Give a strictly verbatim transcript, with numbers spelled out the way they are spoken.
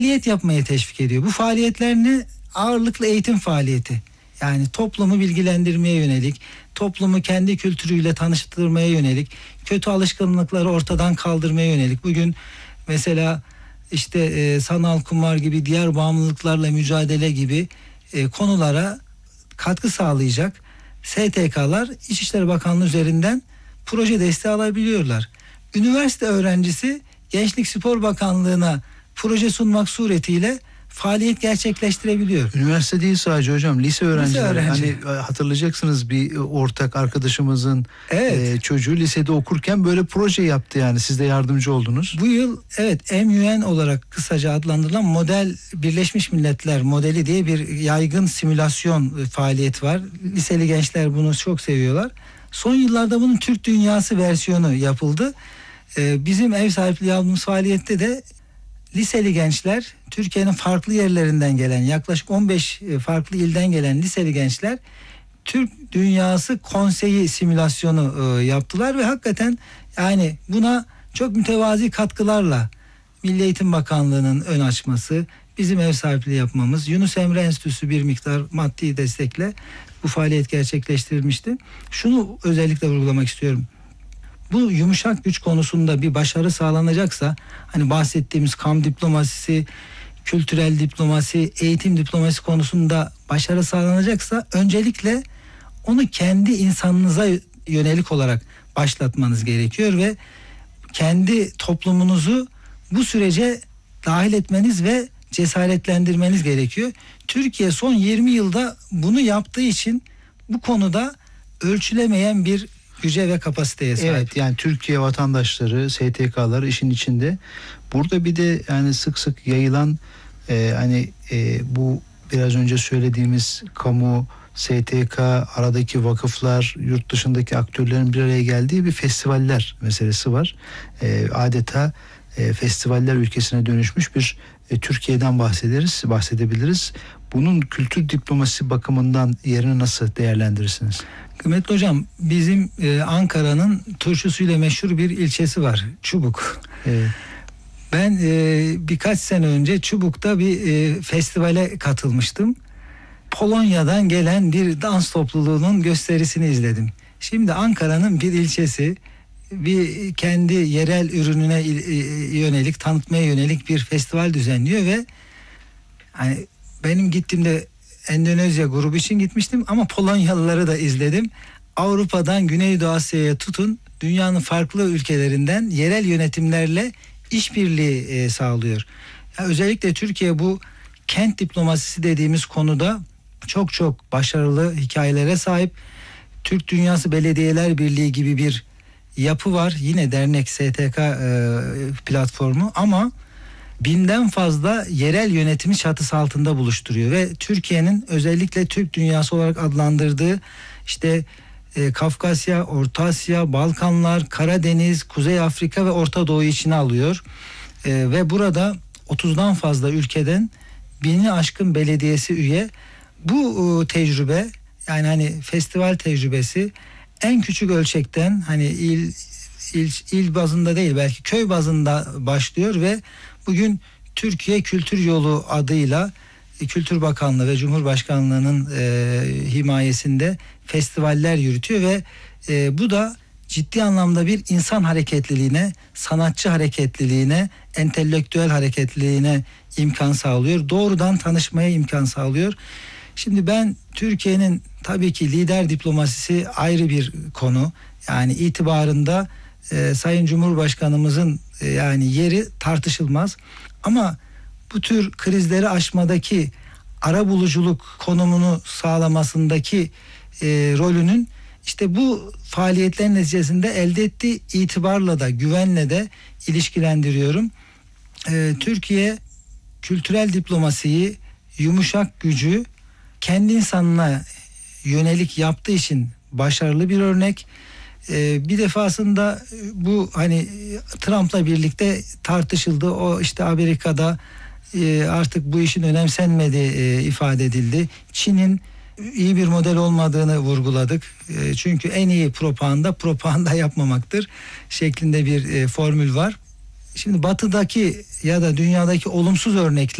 faaliyet yapmaya teşvik ediyor. Bu faaliyetler ne? Ağırlıklı eğitim faaliyeti. Yani toplumu bilgilendirmeye yönelik, toplumu kendi kültürüyle tanıştırmaya yönelik, kötü alışkanlıkları ortadan kaldırmaya yönelik. Bugün mesela işte e, sanal kumar gibi, diğer bağımlılıklarla mücadele gibi e, konulara katkı sağlayacak S T K'lar İçişleri Bakanlığı üzerinden proje desteği alabiliyorlar. Üniversite öğrencisi Gençlik Spor Bakanlığı'na proje sunmak suretiyle faaliyet gerçekleştirebiliyor. Üniversite değil sadece hocam, lise öğrencileri. Lise öğrenci. Hani hatırlayacaksınız, bir ortak arkadaşımızın evet. e, çocuğu lisede okurken böyle proje yaptı, yani siz de yardımcı oldunuz. Bu yıl evet M U N olarak kısaca adlandırılan model Birleşmiş Milletler modeli diye bir yaygın simülasyon faaliyeti var. Liseli gençler bunu çok seviyorlar. Son yıllarda bunun Türk dünyası versiyonu yapıldı. Ee, bizim ev sahipliği yaptığımız faaliyette de liseli gençler, Türkiye'nin farklı yerlerinden gelen, yaklaşık on beş farklı ilden gelen liseli gençler Türk Dünyası Konseyi simülasyonu e, yaptılar ve hakikaten yani buna çok mütevazi katkılarla Milli Eğitim Bakanlığı'nın ön açması, bizim ev sahipliği yapmamız, Yunus Emre Enstitüsü bir miktar maddi destekle bu faaliyet gerçekleştirilmişti. Şunu özellikle vurgulamak istiyorum. Bu yumuşak güç konusunda bir başarı sağlanacaksa, hani bahsettiğimiz kamu diplomasisi, kültürel diplomasi, eğitim diplomasi konusunda başarı sağlanacaksa öncelikle onu kendi insanınıza yönelik olarak başlatmanız gerekiyor ve kendi toplumunuzu bu sürece dahil etmeniz ve cesaretlendirmeniz gerekiyor. Türkiye son yirmi yılda bunu yaptığı için bu konuda ölçülemeyen bir güce ve kapasiteye sahip. Evet, yani Türkiye vatandaşları, S T K'ları işin içinde. Burada bir de yani sık sık yayılan e, hani e, bu biraz önce söylediğimiz kamu, S T K, aradaki vakıflar, yurt dışındaki aktörlerin bir araya geldiği bir festivaller meselesi var. E, adeta e, festivaller ülkesine dönüşmüş bir e, Türkiye'den bahsederiz, bahsedebiliriz. Bunun kültür diplomasi bakımından yerini nasıl değerlendirirsiniz? Kıymetli hocam, bizim e, Ankara'nın turşusuyla meşhur bir ilçesi var, Çubuk. Evet. Ben e, birkaç sene önce Çubuk'ta bir e, festivale katılmıştım. Polonya'dan gelen bir dans topluluğunun gösterisini izledim. Şimdi Ankara'nın bir ilçesi bir kendi yerel ürününe yönelik, tanıtmaya yönelik bir festival düzenliyor ve hani benim gittiğimde Endonezya grubu için gitmiştim ama Polonyalıları da izledim. Avrupa'dan Güneydoğu Asya'ya tutun dünyanın farklı ülkelerinden yerel yönetimlerle işbirliği e, sağlıyor. Yani özellikle Türkiye bu kent diplomasisi dediğimiz konuda çok çok başarılı hikayelere sahip. Türk Dünyası Belediyeler Birliği gibi bir yapı var. Yine dernek, S T K e, platformu ama binden fazla yerel yönetimi çatısı altında buluşturuyor ve Türkiye'nin özellikle Türk Dünyası olarak adlandırdığı işte e, Kafkasya, Orta Asya, Balkanlar, Karadeniz, Kuzey Afrika ve Orta Doğu içine alıyor. E, ve burada otuzdan fazla ülkeden bini aşkın belediyesi üye. Bu e, tecrübe, yani hani festival tecrübesi en küçük ölçekten hani il il, il bazında değil belki köy bazında başlıyor ve bugün Türkiye Kültür Yolu adıyla Kültür Bakanlığı ve Cumhurbaşkanlığı'nın e, himayesinde festivaller yürütüyor ve e, bu da ciddi anlamda bir insan hareketliliğine, sanatçı hareketliliğine, entelektüel hareketliliğine imkan sağlıyor. Doğrudan tanışmaya imkan sağlıyor. Şimdi ben Türkiye'nin tabii ki lider diplomasisi ayrı bir konu. Yani itibarında e, Sayın Cumhurbaşkanımızın e, yani yeri tartışılmaz. Ama bu tür krizleri aşmadaki arabuluculuk konumunu sağlamasındaki e, rolünün işte bu faaliyetlerin neticesinde elde ettiği itibarla da güvenle de ilişkilendiriyorum. E, Türkiye kültürel diplomasiyi, yumuşak gücü kendi insanına yönelik yaptığı için başarılı bir örnek. Ee, bir defasında bu hani Trump'la birlikte tartışıldı. O işte Amerika'da e, artık bu işin önemsenmediği e, ifade edildi. Çin'in iyi bir model olmadığını vurguladık. E, çünkü en iyi propaganda propaganda yapmamaktır şeklinde bir e, formül var. şimdi batıdaki ya da dünyadaki olumsuz örnekler